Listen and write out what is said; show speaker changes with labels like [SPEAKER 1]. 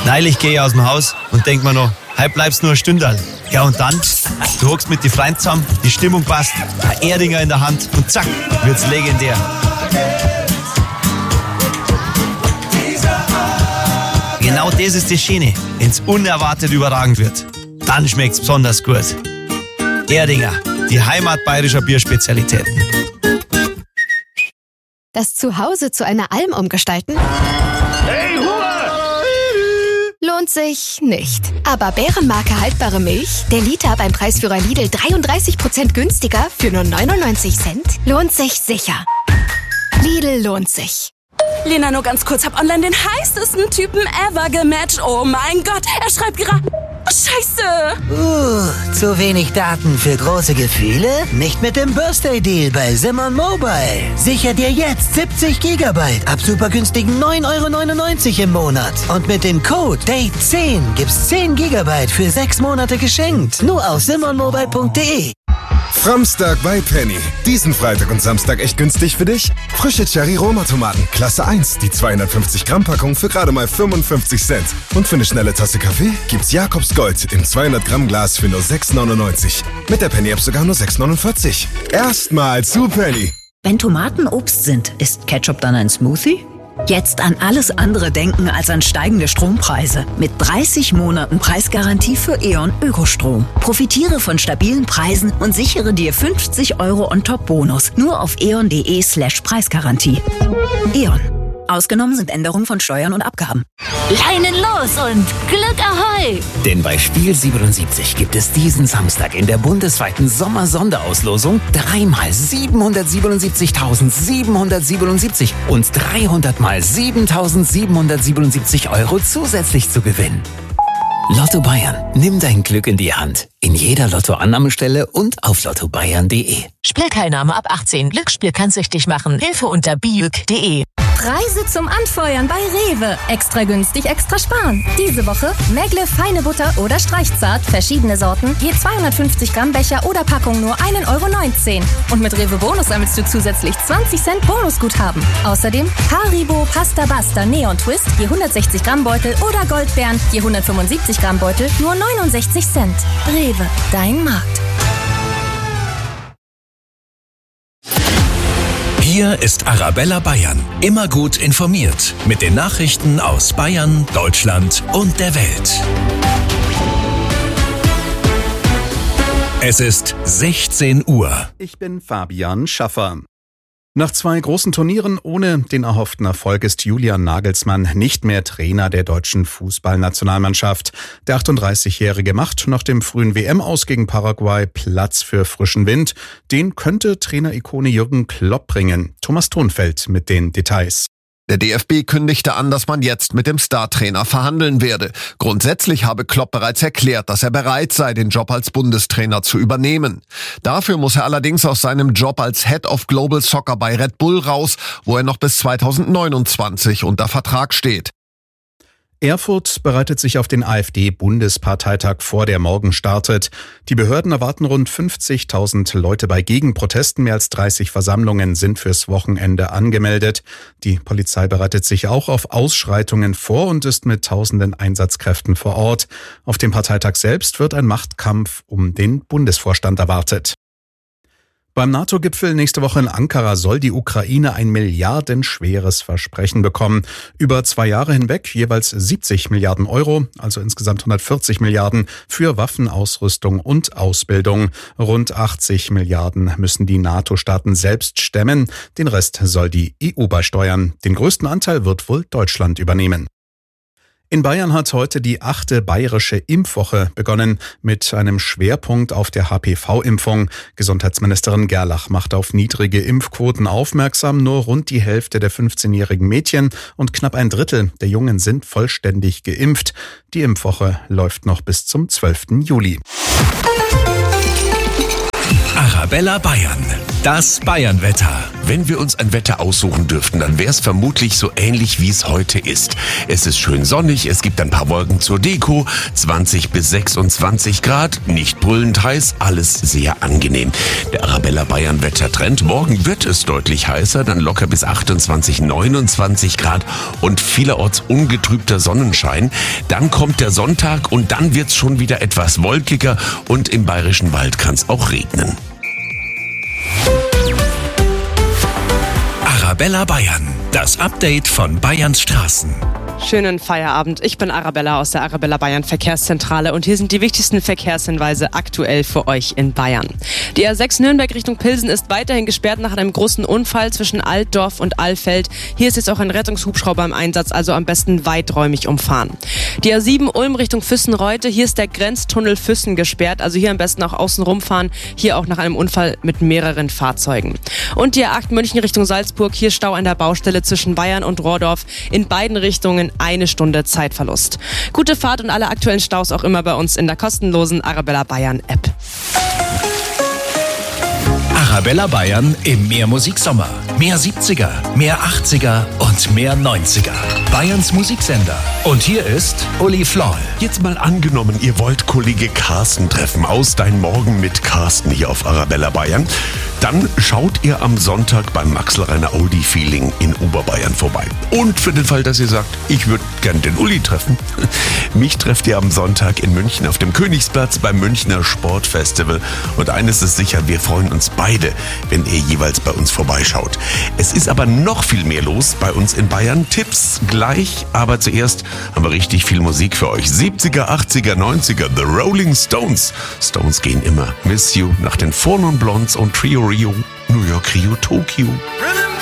[SPEAKER 1] Neulich gehe ich aus dem Haus und denk mir noch, heute bleibst nur ein Stündal. Ja und dann, du hockst mit die Freunden zusammen, die Stimmung passt, ein Erdinger in der Hand und zack, wird's legendär. Genau das ist das Schöne, wenn's unerwartet überragend wird. Dann schmeckt's besonders gut. Erdinger, die Heimat bayerischer Bierspezialitäten.
[SPEAKER 2] Das Zuhause zu einer Alm umgestalten?
[SPEAKER 3] Hey, Ruhe!
[SPEAKER 2] Lohnt sich nicht. Aber Bärenmarke haltbare Milch, der Liter beim Preisführer Lidl 33% günstiger für nur 99 Cent, lohnt sich sicher. Lidl lohnt sich.
[SPEAKER 4] Lena, nur ganz kurz, hab online den heißesten Typen ever gematcht. Oh mein Gott, er schreibt gerade... Oh, Scheiße!
[SPEAKER 5] Zu wenig Daten für große Gefühle? Nicht mit dem Birthday Deal bei Simon Mobile. Sicher dir jetzt 70 GB ab super günstigen 9,99 € im Monat. Und mit dem Code DATE10 gibt's 10 GB für 6 Monate geschenkt. Nur auf simonmobile.de.
[SPEAKER 6] Framstag bei Penny. Diesen Freitag und Samstag echt günstig für dich? Frische Cherry-Roma-Tomaten, Klasse 1, die 250-Gramm-Packung für gerade mal 55 Cent. Und für eine schnelle Tasse Kaffee gibt's Jakobs Gold im 200-Gramm-Glas für nur 6,99. Mit der Penny-App sogar nur 6,49. Erstmal zu Penny.
[SPEAKER 7] Wenn Tomaten Obst sind, ist Ketchup dann ein Smoothie? Jetzt an alles andere denken als an steigende Strompreise. Mit 30 Monaten Preisgarantie für E.ON Ökostrom. Profitiere von stabilen Preisen und sichere dir 50 € on top Bonus. Nur auf eon.de/Preisgarantie. E.ON. Ausgenommen sind Änderungen von Steuern und Abgaben.
[SPEAKER 8] Leinen los und Glück ahoi!
[SPEAKER 9] Denn bei Spiel 77 gibt es diesen Samstag in der bundesweiten Sommer-Sonderauslosung 3 mal 777.777 und 300 mal 7.777 € zusätzlich zu gewinnen. Lotto Bayern, nimm dein Glück in die Hand. In jeder Lottoannahmestelle und auf lottobayern.de.
[SPEAKER 8] Spielteilnahme ab 18. Glücksspiel kann süchtig machen. Hilfe unter biüg.de.
[SPEAKER 10] Preise zum Anfeuern bei Rewe. Extra günstig, extra sparen. Diese Woche Megle feine Butter oder Streichzart, verschiedene Sorten, je 250 Gramm Becher oder Packung nur 1,19 €. Und mit Rewe Bonus sammelst du zusätzlich 20 Cent Bonusguthaben. Außerdem Haribo Pasta Basta Neon Twist, je 160 Gramm Beutel oder Goldbeeren, je 175 Gramm Beutel, nur 69 Cent. Rewe, dein Markt.
[SPEAKER 11] Hier ist Arabella Bayern. Immer gut informiert mit den Nachrichten aus Bayern, Deutschland und der Welt. Es ist 16 Uhr.
[SPEAKER 12] Ich bin Fabian Schaffer. Nach 2 großen Turnieren ohne den erhofften Erfolg ist Julian Nagelsmann nicht mehr Trainer der deutschen Fußballnationalmannschaft. Der 38-Jährige macht nach dem frühen WM-Aus gegen Paraguay Platz für frischen Wind. Den könnte Trainerikone Jürgen Klopp bringen. Thomas Thonfeld mit den Details.
[SPEAKER 13] Der DFB kündigte an, dass man jetzt mit dem Startrainer verhandeln werde. Grundsätzlich habe Klopp bereits erklärt, dass er bereit sei, den Job als Bundestrainer zu übernehmen. Dafür muss er allerdings aus seinem Job als Head of Global Soccer bei Red Bull raus, wo er noch bis 2029 unter Vertrag steht.
[SPEAKER 12] Erfurt bereitet sich auf den AfD-Bundesparteitag vor, der morgen startet. Die Behörden erwarten rund 50.000 Leute bei Gegenprotesten. Mehr als 30 Versammlungen sind fürs Wochenende angemeldet. Die Polizei bereitet sich auch auf Ausschreitungen vor und ist mit tausenden Einsatzkräften vor Ort. Auf dem Parteitag selbst wird ein Machtkampf um den Bundesvorstand erwartet. Beim NATO-Gipfel nächste Woche in Ankara soll die Ukraine ein milliardenschweres Versprechen bekommen. Über 2 Jahre hinweg jeweils 70 Milliarden Euro, also insgesamt 140 Milliarden für Waffenausrüstung und Ausbildung. Rund 80 Milliarden müssen die NATO-Staaten selbst stemmen. Den Rest soll die EU beisteuern. Den größten Anteil wird wohl Deutschland übernehmen. In Bayern hat heute die 8. bayerische Impfwoche begonnen mit einem Schwerpunkt auf der HPV-Impfung. Gesundheitsministerin Gerlach macht auf niedrige Impfquoten aufmerksam. Nur rund die Hälfte der 15-jährigen Mädchen und knapp ein Drittel der Jungen sind vollständig geimpft. Die Impfwoche läuft noch bis zum 12. Juli.
[SPEAKER 11] Arabella Bayern, Das Bayernwetter.
[SPEAKER 3] Wenn wir uns ein Wetter aussuchen dürften, dann wäre es vermutlich so ähnlich, wie es heute ist. Es ist schön sonnig, es gibt ein paar Wolken zur Deko, 20 bis 26 Grad, nicht brüllend heiß, alles sehr angenehm. Der Arabella Bayern Wettertrend, morgen wird es deutlich heißer, dann locker bis 28, 29 Grad und vielerorts ungetrübter Sonnenschein. Dann kommt der Sonntag und dann wird's schon wieder etwas wolkiger und im Bayerischen Wald kann es auch regnen.
[SPEAKER 11] Arabella Bayern, das Update von Bayerns Straßen.
[SPEAKER 14] Schönen Feierabend. Ich bin Arabella aus der Arabella Bayern Verkehrszentrale und hier sind die wichtigsten Verkehrshinweise aktuell für euch in Bayern. Die A6 Nürnberg Richtung Pilsen ist weiterhin gesperrt nach einem großen Unfall zwischen Altdorf und Allfeld. Hier ist jetzt auch ein Rettungshubschrauber im Einsatz, also am besten weiträumig umfahren. Die A7 Ulm Richtung Füssen-Reute, hier ist der Grenztunnel Füssen gesperrt, also hier am besten auch außen rumfahren, hier auch nach einem Unfall mit mehreren Fahrzeugen. Und die A8 München Richtung Salzburg, hier Stau an der Baustelle zwischen Bayern und Rohrdorf, in beiden Richtungen 1 Stunde Zeitverlust. Gute Fahrt und alle aktuellen Staus auch immer bei uns in der kostenlosen Arabella Bayern App.
[SPEAKER 11] Arabella Bayern im Mehr Musiksommer. Mehr 70er, mehr 80er und mehr 90er. Bayerns Musiksender. Und hier ist Uli Floll.
[SPEAKER 3] Jetzt mal angenommen, ihr wollt Kollege Carsten treffen aus Dein Morgen mit Carsten hier auf Arabella Bayern. Dann schaut ihr am Sonntag beim Maxl-Reiner Oldie Feeling in Oberbayern vorbei. Und für den Fall, dass ihr sagt, ich würde gern den Uli treffen, mich trefft ihr am Sonntag in München auf dem Königsplatz beim Münchner Sportfestival. Und eines ist sicher, wir freuen uns beide, wenn ihr jeweils bei uns vorbeischaut. Es ist aber noch viel mehr los bei uns in Bayern. Tipps gleich, aber zuerst haben wir richtig viel Musik für euch. 70er, 80er, 90er, The Rolling Stones. Stones gehen immer. Miss You nach den Four Non Blondes und Trio Rio, New York, Rio, Tokio.